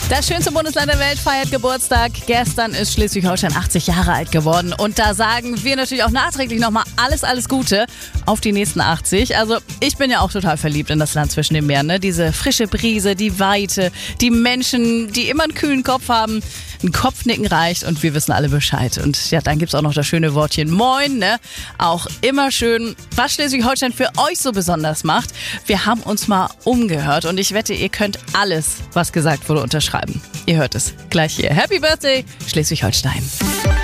Das schönste Bundesland der Welt feiert Geburtstag. Gestern ist Schleswig-Holstein 80 Jahre alt geworden. Und da sagen wir natürlich auch nachträglich nochmal alles Gute auf die nächsten 80. Also ich bin ja auch total verliebt in das Land zwischen den Meeren. Ne? Diese frische Brise, die Weite, die Menschen, die immer einen kühlen Kopf haben. Ein Kopfnicken reicht und wir wissen alle Bescheid. Und ja, dann gibt's auch noch das schöne Wortchen Moin. Ne? Auch immer schön, was Schleswig-Holstein für euch so besonders macht. Wir haben uns mal umgehört und ich wette, ihr könnt alles, was gesagt wurde, unterschreiben. Ihr hört es gleich hier. Happy Birthday, Schleswig-Holstein.